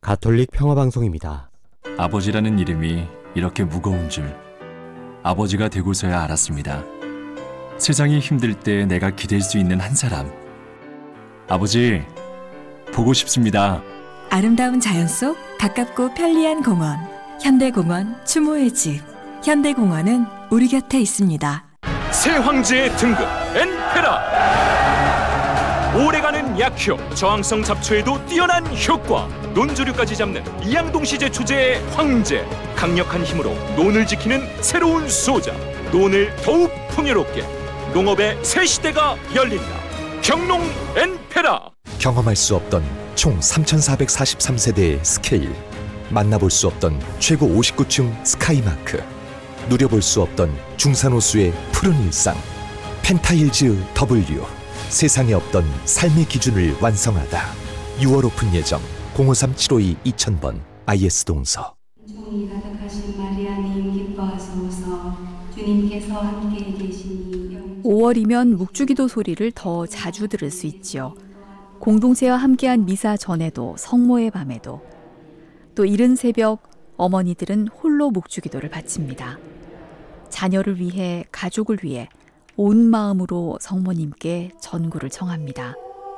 가톨릭 평화방송입니다. 아버지라는 이름이 이렇게 무거운 줄 아버지가 되고서야 알았습니다. 세상이 힘들 때 내가 기댈 수 있는 한 사람. 아버지, 보고 싶습니다. 아름다운 자연 속 가깝고 편리한 공원. 현대공원 추모의 집. 현대공원은 우리 곁에 있습니다. 새 황제의 등극 엔페라. 오래가는 약효, 저항성 잡초에도 뛰어난 효과, 논조류까지 잡는 이양동시제 주제의 황제. 강력한 힘으로 논을 지키는 새로운 수호자. 논을 더욱 풍요롭게, 농업의 새 시대가 열린다. 경농 엔페라. 경험할 수 없던 총 3,443세대의 스케일, 만나볼 수 없던 최고 59층 스카이마크, 누려볼 수 없던 중산호수의 푸른 일상. 펜타힐즈 W, 세상에 없던 삶의 기준을 완성하다. 6월 오픈 예정. 053-752-2000번 IS 동서. 종이 가득하신 마리아님 기뻐하소서. 주님께서 함께 계시니. 5월이면 묵주기도 소리를 더 자주 들을 수 있지요. 공동체와 함께한 미사 전에도, 성모의 밤에도. 또 이른 새벽 어머니들은 홀로 묵주기도를 바칩니다. 자녀를 위해, 가족을 위해 온 마음으로 성모님께 전구를 청합니다.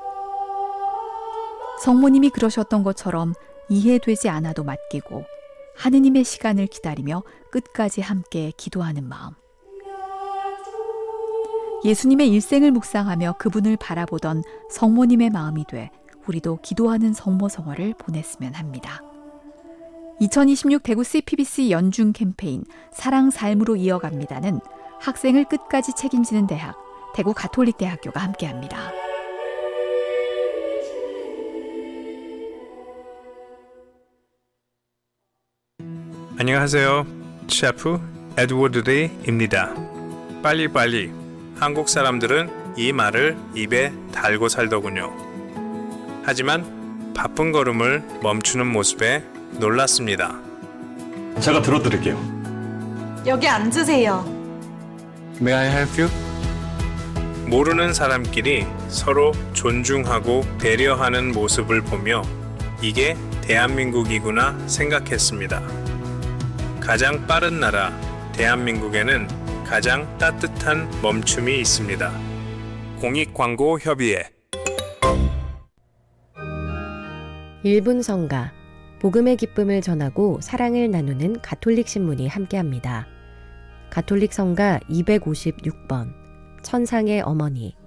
성모님이 그러셨던 것처럼 이해되지 않아도 맡기고 하느님의 시간을 기다리며 끝까지 함께 기도하는 마음. 예수님의 일생을 묵상하며 그분을 바라보던 성모님의 마음이 돼 우리도 기도하는 성모성화를 보냈으면 합니다. 2026 대구 CPBC 연중 캠페인 사랑 삶으로 이어갑니다는 학생을 끝까지 책임지는 대학, 대구 가톨릭대학교가 함께합니다. 안녕하세요. 셰프 에드워드 레이입니다. 빨리빨리. 한국 사람들은 이 말을 입에 달고 살더군요. 하지만 바쁜 걸음을 멈추는 모습에 놀랐습니다. 제가 들어드릴게요. 여기 앉으세요. May I help you? 모르는 사람끼리 서로 존중하고 배려하는 모습을 보며 이게 대한민국이구나 생각했습니다. 가장 빠른 나라 대한민국에는 가장 따뜻한 멈춤이 있습니다. 공익광고협의회. 1분 성가, 복음의 기쁨을 전하고 사랑을 나누는 가톨릭 신문이 함께합니다. 가톨릭 성가 256번, 천상의 어머니.